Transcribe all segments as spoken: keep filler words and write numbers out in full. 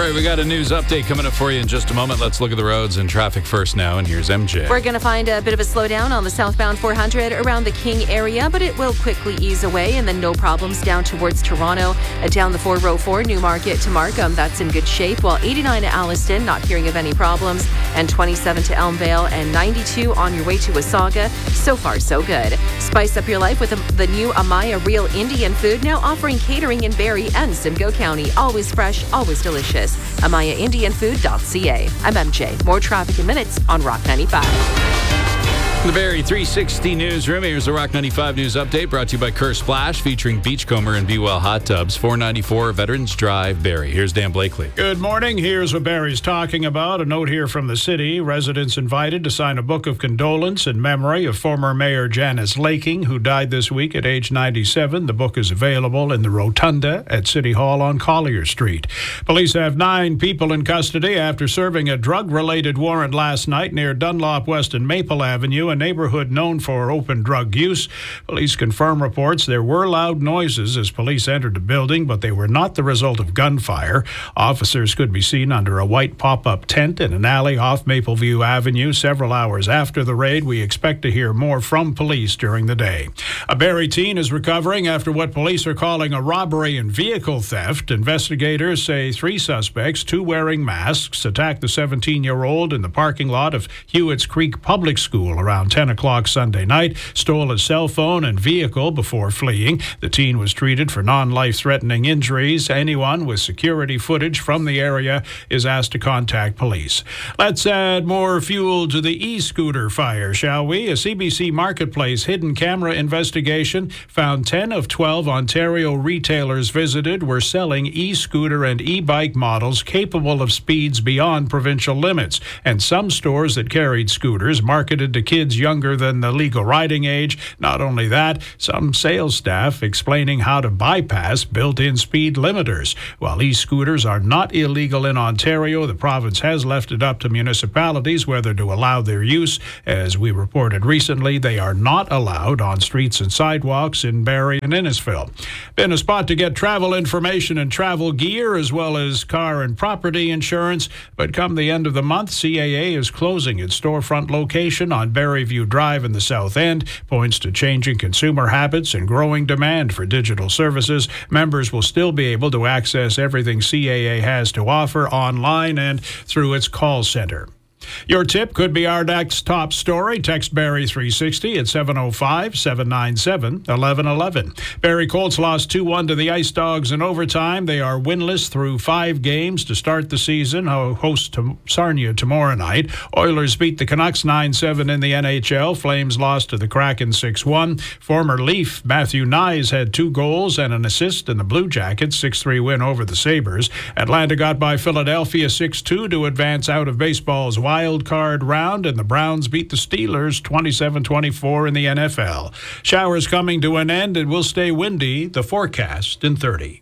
right, we got a news update coming up for you in just a moment. Let's look at the roads and traffic first now, and here's M J. We're going to find a bit of a slowdown on the southbound four hundred around the King area, but it will quickly ease away, and then no problems down towards Toronto. Uh, down the four oh four, Newmarket to Markham, that's in good shape, while eighty-nine to Alliston, not hearing of any problems, and twenty-seven to Elmvale, and ninety-two on your way to Wasaga. So far, so good. Spice up your life with the new Amaya Real Indian Food, now offering catering in Barrie and Simcoe County. Always fresh, always delicious. Amaya Indian Food dot C A. I'm M J. More traffic in minutes on Rock ninety-five. The Barrie three sixty Newsroom. Here's the Rock ninety-five News Update brought to you by Kerr Splash, featuring Beachcomber and Be Well Hot Tubs, four ninety-four Veterans Drive, Barrie. Here's Dan Blakely. Good morning. Here's what Barrie's talking about. A note here from the city. Residents invited to sign a book of condolence in memory of former Mayor Janice Laking, who died this week at age ninety-seven. The book is available in the Rotunda at City Hall on Collier Street. Police have nine people in custody after serving a drug-related warrant last night near Dunlop West and Maple Avenue, a neighborhood known for open drug use. Police confirm reports there were loud noises as police entered the building, but they were not the result of gunfire. Officers could be seen under a white pop-up tent in an alley off Mapleview Avenue several hours after the raid. We expect to hear more from police during the day. A Barrie teen is recovering after what police are calling a robbery and vehicle theft. Investigators say three suspects, two wearing masks, attacked the seventeen-year-old in the parking lot of Hewitt's Creek Public School around ten o'clock Sunday night, stole his cell phone and vehicle before fleeing. The teen was treated for non-life-threatening injuries. Anyone with security footage from the area is asked to contact police. Let's add more fuel to the e-scooter fire, shall we? A C B C Marketplace hidden camera investigation found ten of twelve Ontario retailers visited were selling e-scooter and e-bike models capable of speeds beyond provincial limits, and some stores that carried scooters marketed to kids younger than the legal riding age. Not only that, some sales staff explaining how to bypass built-in speed limiters. While e-scooters are not illegal in Ontario, the province has left it up to municipalities whether to allow their use. As we reported recently, they are not allowed on streets and sidewalks in Barrie and Innisfil. Been a spot to get travel information and travel gear, as well as car and property insurance. But come the end of the month, C A A is closing its storefront location on Barrie View Drive in the South End. Points to changing consumer habits and growing demand for digital services. Members will still be able to access everything C A A has to offer online and through its call center. Your tip could be our next top story. Text Barrie three sixty at seven oh five, seven nine seven, one one one one. Barrie Colts lost two one to the Ice Dogs in overtime. They are winless through five games to start the season. Host to Sarnia tomorrow night. Oilers beat the Canucks nine seven in the N H L. Flames lost to the Kraken six one. Former Leaf Matthew Nyes had two goals and an assist in the Blue Jackets' six three win over the Sabres. Atlanta got by Philadelphia six two to advance out of baseball's wild card round, and the Browns beat the Steelers twenty-seven twenty-four in the N F L. Showers coming to an end and will stay windy. The forecast in thirty.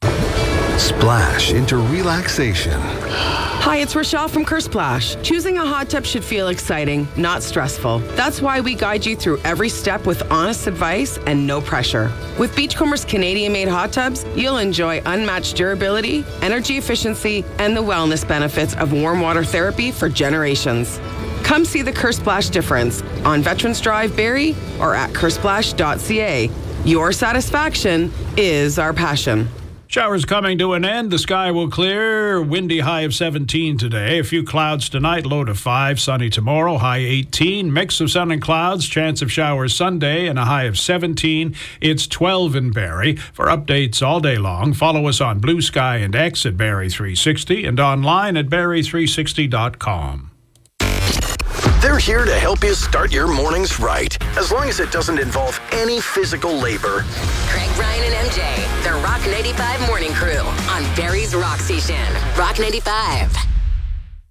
Splash into relaxation. Hi, it's Rochelle from Kerr Splash. Choosing a hot tub should feel exciting, not stressful. That's why we guide you through every step with honest advice and no pressure. With Beachcomber's Canadian-made hot tubs, you'll enjoy unmatched durability, energy efficiency, and the wellness benefits of warm water therapy for generations. Come see the Kerr Splash difference on Veterans Drive, Barrie, or at kerr splash dot c a. Your satisfaction is our passion. Showers coming to an end. The sky will clear. Windy high of seventeen today. A few clouds tonight, low to five. Sunny tomorrow, high eighteen. Mix of sun and clouds. Chance of showers Sunday and a high of seventeen. It's twelve in Barrie. For updates all day long, follow us on Blue Sky and X at Barrie three sixty and online at barrie three sixty dot com. They're here to help you start your mornings right, as long as it doesn't involve any physical labor. Craig, Ryan, and M J, the Rock ninety-five Morning Crew on Barrie's Rock Station. Rock ninety-five.